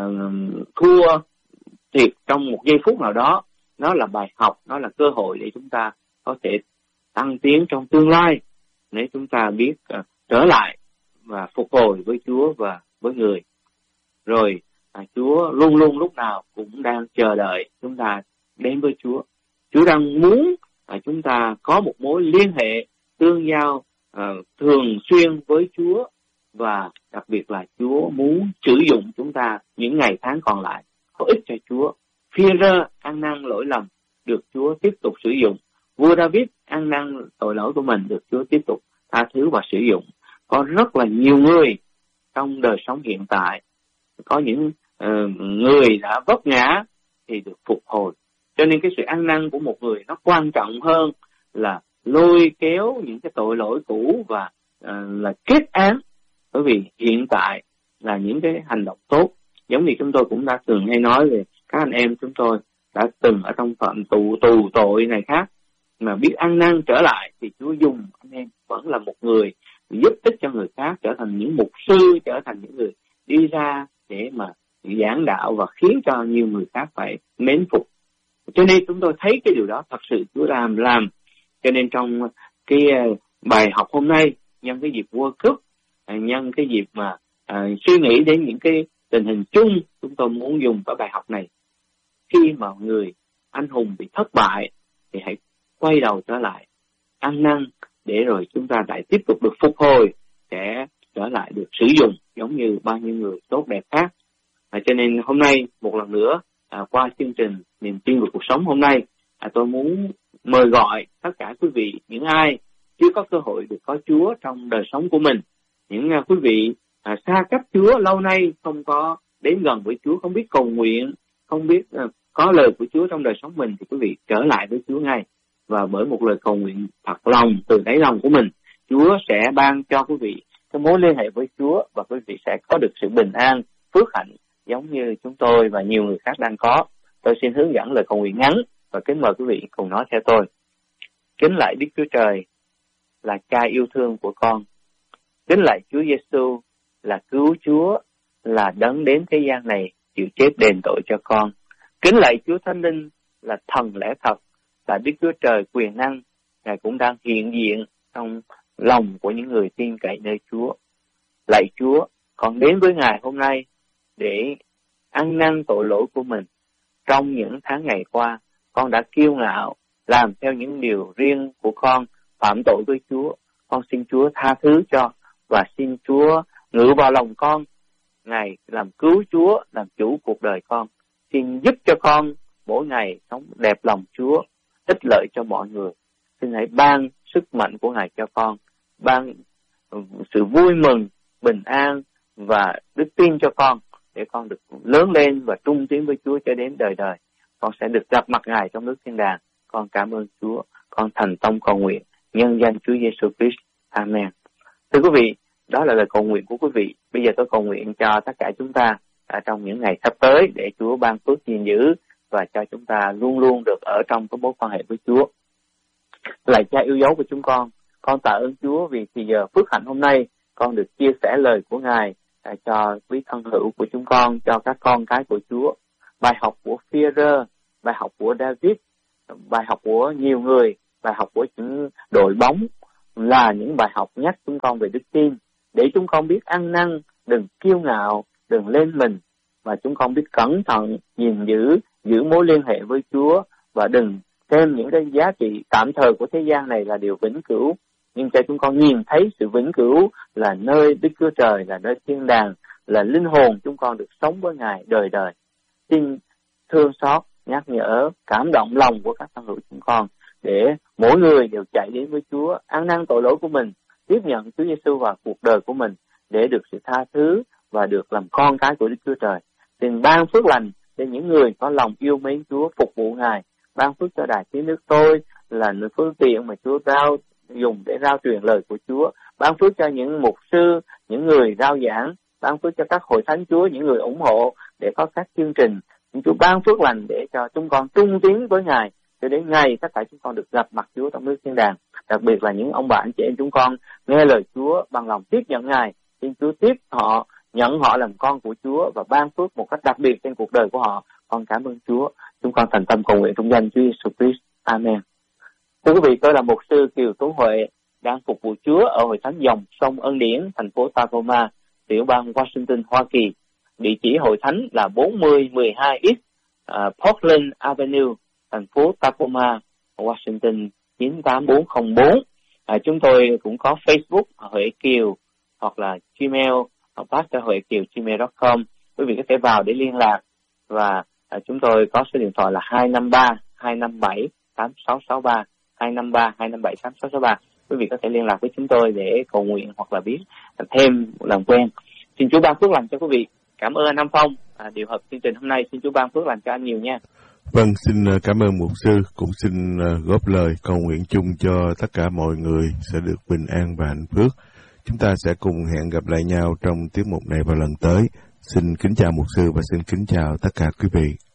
thua thiệt trong một giây phút nào đó, nó là bài học, nó là cơ hội để chúng ta có thể tăng tiến trong tương lai, để chúng ta biết trở lại và phục hồi với Chúa và với người. Rồi Chúa luôn luôn lúc nào cũng đang chờ đợi chúng ta đến với Chúa. Chúa đang muốn chúng ta có một mối liên hệ tương giao thường xuyên với Chúa, và đặc biệt là Chúa muốn sử dụng chúng ta những ngày tháng còn lại có ích cho Chúa. Phi-e-rơ ăn năn lỗi lầm được Chúa tiếp tục sử dụng. Vua David ăn năn tội lỗi của mình được Chúa tiếp tục tha thứ và sử dụng. Có rất là nhiều người trong đời sống hiện tại, có những người đã vấp ngã thì được phục hồi. Cho nên cái sự ăn năn của một người nó quan trọng hơn là lôi kéo những cái tội lỗi cũ và là kết án. Bởi vì hiện tại là những cái hành động tốt, giống như chúng tôi cũng đã từng hay nói về các anh em chúng tôi đã từng ở trong phạm tù tội này khác, mà biết ăn năn trở lại thì Chúa dùng anh em vẫn là một người giúp ích cho người khác, trở thành những mục sư, trở thành những người đi ra để mà giảng đạo và khiến cho nhiều người khác phải mến phục. Cho nên chúng tôi thấy cái điều đó thật sự Chúa làm. Cho nên trong cái bài học hôm nay, nhân cái dịp World Cup, nhân cái dịp mà suy nghĩ đến những cái tình hình chung, chúng tôi muốn dùng cái bài học này. Khi mà người anh hùng bị thất bại thì hãy quay đầu trở lại ăn năn, để rồi chúng ta lại tiếp tục được phục hồi, sẽ trở lại được sử dụng giống như bao nhiêu người tốt đẹp khác. Cho nên hôm nay một lần nữa qua chương trình Niềm tin về cuộc sống hôm nay, tôi muốn mời gọi tất cả quý vị, những ai chưa có cơ hội được có Chúa trong đời sống của mình, những quý vị xa cách Chúa lâu nay, không có đến gần với Chúa, không biết cầu nguyện, không biết có lời của Chúa trong đời sống mình, thì quý vị trở lại với Chúa ngay. Và bởi một lời cầu nguyện thật lòng từ đáy lòng của mình, Chúa sẽ ban cho quý vị cái mối liên hệ với Chúa, và quý vị sẽ có được sự bình an, phước hạnh giống như chúng tôi và nhiều người khác đang có. Tôi xin hướng dẫn lời cầu nguyện ngắn và kính mời quý vị cùng nói theo tôi. Kính lạy Đức Chúa Trời là Cha yêu thương của con. Kính lạy Chúa Giêsu là cứu Chúa, là đấng đến thế gian này chịu chết đền tội cho con. Kính lạy Chúa Thánh Linh là thần lẽ thật, là Đức Chúa Trời quyền năng. Ngài cũng đang hiện diện trong lòng của những người tin cậy nơi Chúa. Lạy Chúa, con đến với Ngài hôm nay để ăn năn tội lỗi của mình. Trong những tháng ngày qua, con đã kiêu ngạo, làm theo những điều riêng của con, phạm tội với Chúa. Con xin Chúa tha thứ cho, và xin Chúa ngự vào lòng con. Ngài làm cứu Chúa, làm chủ cuộc đời con. Xin giúp cho con mỗi ngày sống đẹp lòng Chúa, ích lợi cho mọi người. Xin hãy ban sức mạnh của Ngài cho con, ban sự vui mừng, bình an và đức tin cho con, để con được lớn lên và trung tiến với Chúa cho đến đời đời. Con sẽ được gặp mặt Ngài trong nước thiên đàng. Con cảm ơn Chúa. Con thành tâm cầu nguyện nhân danh Chúa Giêsu Christ. Amen. Thưa quý vị, đó là lời cầu nguyện của quý vị. Bây giờ tôi cầu nguyện cho tất cả chúng ta trong những ngày sắp tới, để Chúa ban phước gìn giữ và cho chúng ta luôn luôn được ở trong cái mối quan hệ với Chúa. Lạy Cha yêu dấu của chúng con tạ ơn Chúa vì thì giờ phước hạnh hôm nay con được chia sẻ lời của Ngài cho quý thân hữu của chúng con, cho các con cái của Chúa. bài học của Führer, bài học của David, bài học của nhiều người, bài học của những đội bóng là những bài học nhắc chúng con về đức tin, để chúng con biết ăn năn, đừng kiêu ngạo, đừng lên mình, và chúng con biết cẩn thận, gìn giữ mối liên hệ với Chúa, và đừng xem những cái giá trị tạm thời của thế gian này là điều vĩnh cửu, nhưng cho chúng con nhìn thấy sự vĩnh cửu là nơi Đức Chúa Trời, là nơi thiên đàng, là linh hồn chúng con được sống với Ngài đời đời. Xin thương xót, nhắc nhở, cảm động lòng của các thân hữu chúng con, để mỗi người đều chạy đến với Chúa, ăn năn tội lỗi của mình, tiếp nhận Chúa Giêsu vào cuộc đời của mình, để được sự tha thứ và được làm con cái của Đức Chúa Trời. Xin ban phước lành cho những người có lòng yêu mến Chúa, phục vụ Ngài. Ban phước cho Đài Tiếng Nước tôi là phương tiện mà Chúa dùng để rao truyền lời của Chúa. Ban phước cho những mục sư, những người rao giảng. Ban phước cho các hội thánh Chúa, những người ủng hộ để có các chương trình. Chúa ban phước lành để cho chúng con trung tiến với Ngài, cho đến ngày tất cả chúng con được gặp mặt Chúa trong nước thiên đàng. Đặc biệt là những ông bà anh chị em chúng con nghe lời Chúa bằng lòng tiếp nhận Ngài. Xin Chúa tiếp họ, nhận họ làm con của Chúa và ban phước một cách đặc biệt trên cuộc đời của họ. Con cảm ơn Chúa. Chúng con thành tâm cầu nguyện trong danh Chúa Giêsu Christ. Amen. Thưa quý vị, tôi là mục sư Kiều Tuấn Huệ, đang phục vụ Chúa ở hội thánh dòng sông Ân Điển, thành phố Tacoma, tiểu bang Washington, Hoa Kỳ. Địa chỉ hội thánh là 4012 East Portland Avenue, thành phố Tacoma, Washington 98404. Chúng tôi cũng có Facebook Huệ Kiều, hoặc là Gmail pastorhuekiều@gmail.com. Quý vị có thể vào để liên lạc, và chúng tôi có số điện thoại là 253-257-8663, 253-257-8663. Quý vị có thể liên lạc với chúng tôi để cầu nguyện hoặc là biết thêm làm quen. Xin Chúa ban phước lành cho quý vị. Cảm ơn anh Nam Phong điều hợp chương trình hôm nay. Xin Chúa ban phước lành cho anh nhiều nha. Vâng, xin cảm ơn mục sư, cũng xin góp lời cầu nguyện chung cho tất cả mọi người sẽ được bình an và hạnh phúc. Chúng ta sẽ cùng hẹn gặp lại nhau trong tiết mục này vào lần tới. Xin kính chào mục sư và xin kính chào tất cả quý vị.